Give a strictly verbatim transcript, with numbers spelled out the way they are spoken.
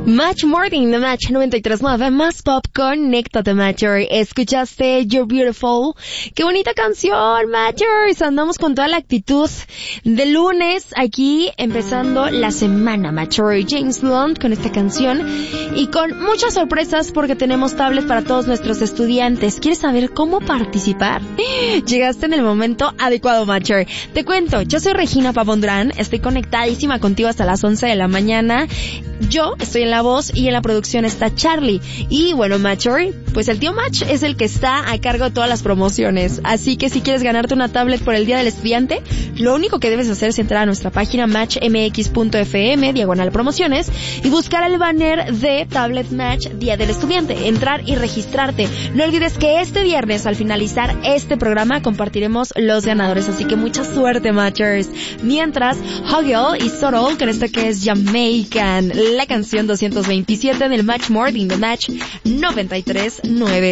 Match Morning de Match noventa y tres punto nueve, más pop, conéctate, Matcher. Escuchaste You're Beautiful. Qué bonita canción, Matchers. Andamos con toda la actitud de lunes aquí, empezando la semana, Matcher. James Blunt con esta canción y con muchas sorpresas porque tenemos tablets para todos nuestros estudiantes. ¿Quieres saber cómo participar? Llegaste en el momento adecuado, Matcher. Te cuento, yo soy Regina Pavón-Durán, estoy conectadísima contigo hasta las once de la mañana. Yo estoy en la voz y en la producción está Charlie. Y bueno, Matcher, pues el tío Match es el que está a cargo de todas las promociones. Así que si quieres ganarte una tablet por el Día del Estudiante, lo único que debes hacer es entrar a nuestra página match m x punto f m, diagonal promociones, y buscar el banner de Tablet Match Día del Estudiante. Entrar y registrarte. No olvides que este viernes, al finalizar este programa, compartiremos los ganadores. Así que mucha suerte, Matchers. Mientras, Huggle y Sorrel con esto que es Jamaican, la canción doscientos veintisiete del Match Morning de Match noventa y tres punto nueve.